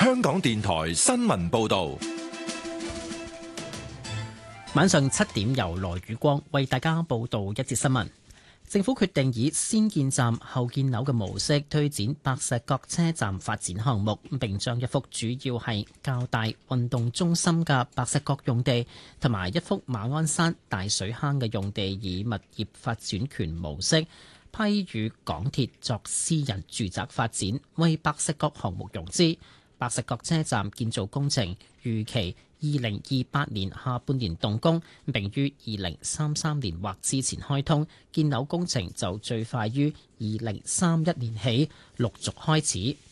香港電台新聞報道。 晚上7點由羅宇光為大家報道一節新聞。政府決定以先建站後建樓嘅模式推展白石角車站發展項目，並將一幅主要係較大運動中心嘅白石角用地同埋一幅馬鞍山大水坑嘅用地以物業發展權模式批予港鐵作私人住宅發展，為白石角項目融資。白石角車站建造工程預期2028年下半年動工，並於2033年或之前開通。建樓工程就最快於2031年起陸續開始。